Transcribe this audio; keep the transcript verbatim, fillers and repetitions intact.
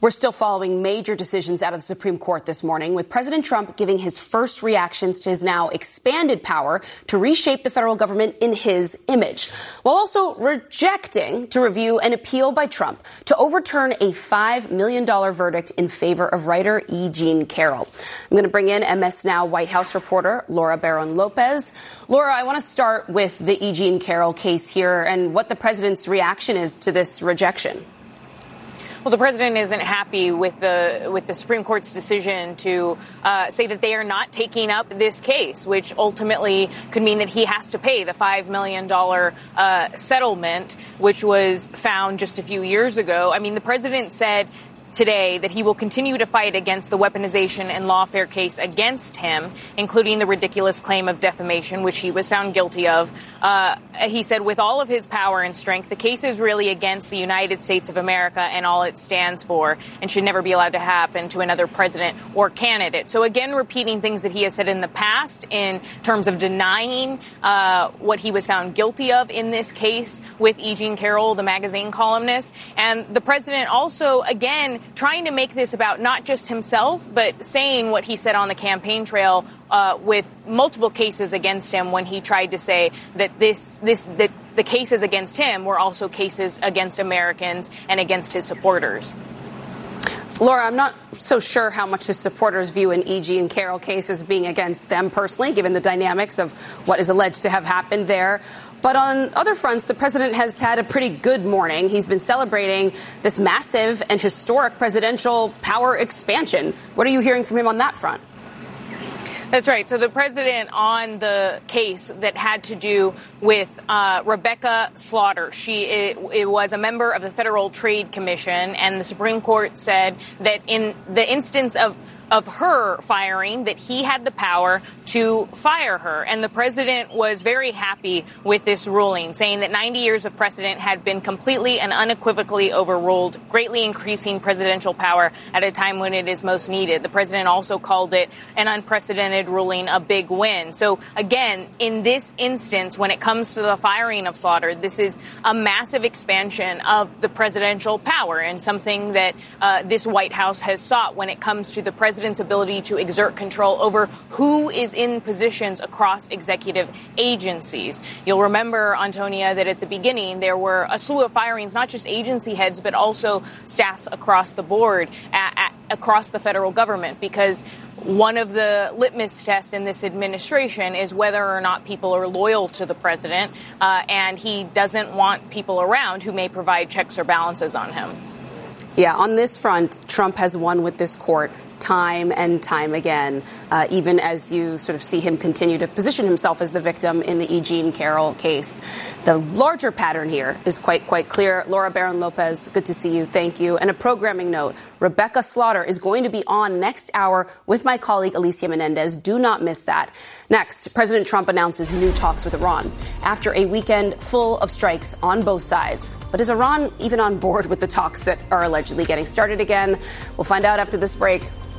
We're still following major decisions out of the Supreme Court this morning, with President Trump giving his first reactions to his now expanded power to reshape the federal government in his image, while also rejecting to review an appeal by Trump to overturn a five million dollars verdict in favor of writer E. Jean Carroll. I'm going to bring in M S Now White House reporter Laura Barron Lopez. Laura, I want to start with the E. Jean Carroll case here and what the president's reaction is to this rejection. Well, the president isn't happy with the with the Supreme Court's decision to uh, say that they are not taking up this case, which ultimately could mean that he has to pay the five million dollars uh, settlement, which was found just a few years ago. I mean, the president said today that he will continue to fight against the weaponization and lawfare case against him, including the ridiculous claim of defamation, which he was found guilty of. Uh, he said with all of his power and strength, the case is really against the United States of America and all it stands for and should never be allowed to happen to another president or candidate. So again, repeating things that he has said in the past in terms of denying uh, what he was found guilty of in this case with E. Jean Carroll, the magazine columnist. And the president also, again, trying to make this about not just himself, but saying what he said on the campaign trail uh, with multiple cases against him when he tried to say that this, this, that the cases against him were also cases against Americans and against his supporters. Laura, I'm not so sure how much his supporters view an E. Jean Carroll case as being against them personally, given the dynamics of what is alleged to have happened there. But on other fronts, the president has had a pretty good morning. He's been celebrating this massive and historic presidential power expansion. What are you hearing from him on that front? That's right. So the president on the case that had to do with uh, Rebecca Slaughter, she it, it was a member of the Federal Trade Commission, and the Supreme Court said that in the instance of of her firing, that he had the power to fire her. And the president was very happy with this ruling, saying that ninety years of precedent had been completely and unequivocally overruled, greatly increasing presidential power at a time when it is most needed. The president also called it an unprecedented ruling, a big win. So again, in this instance, when it comes to the firing of Slaughter, this is a massive expansion of the presidential power and something that uh, this White House has sought when it comes to the president President's ability to exert control over who is in positions across executive agencies. You'll remember, Antonia, that at the beginning there were a slew of firings, not just agency heads, but also staff across the board, at, at, across the federal government, because one of the litmus tests in this administration is whether or not people are loyal to the president, uh, and he doesn't want people around who may provide checks or balances on him. Yeah, on this front, Trump has won with this court time and time again, uh, even as you sort of see him continue to position himself as the victim in the E. Jean Carroll case. The larger pattern here is quite, quite clear. Laura Barron Lopez, good to see you. Thank you. And a programming note. Rebecca Slaughter is going to be on next hour with my colleague Alicia Menendez. Do not miss that. Next, President Trump announces new talks with Iran after a weekend full of strikes on both sides. But is Iran even on board with the talks that are allegedly getting started again? We'll find out after this break.